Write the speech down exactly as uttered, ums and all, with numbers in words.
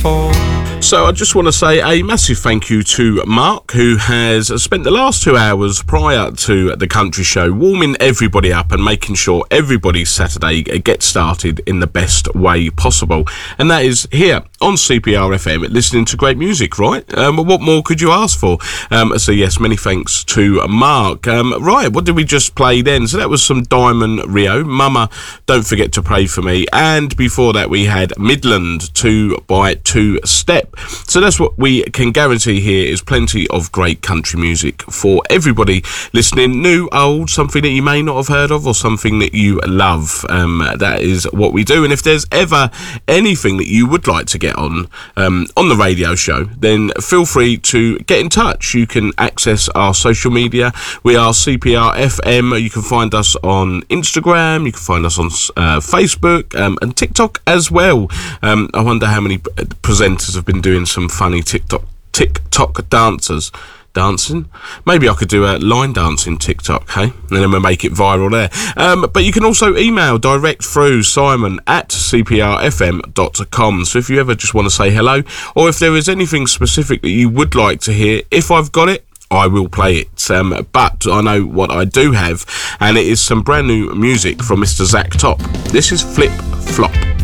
fall. So I just want to say a massive thank you to Mark, who has spent the last two hours prior to the country show warming everybody up and making sure everybody's Saturday gets started in the best way possible. And that is here on C P R F M, listening to great music, right? Um, what more could you ask for? Um, so yes, many thanks to Mark. Um, right, what did we just play then? So that was some Diamond Rio, Mama, Don't Forget to Pray For Me. And before that we had Midland, Two by Two Step. So that's what we can guarantee here is plenty of great country music for everybody listening, new, old, something that you may not have heard of or something that you love. Um, that is what we do. And if there's ever anything that you would like to get on um, on the radio show, then feel free to get in touch. You can access our social media. We are C P R F M. You can find us on Instagram. You can find us on uh, Facebook um, and TikTok as well. Um, I wonder how many presenters have been doing some funny TikTok TikTok dancers dancing. Maybe I could do a line dancing TikTok, hey? And then we'll make it viral there. Um, but you can also email direct through Simon at c p r f m dot com. So if you ever just want to say hello, or if there is anything specific that you would like to hear, if I've got it, I will play it. Um, but I know what I do have, and it is some brand new music from Mister Zach Top. This is Flip Flop.